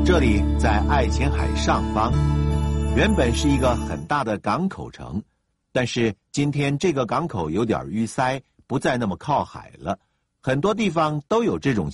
这里在爱琴海上方，原本是一个很大的港口城，但是今天这个港口有点淤塞，不再那么靠海了。很多地方都有这种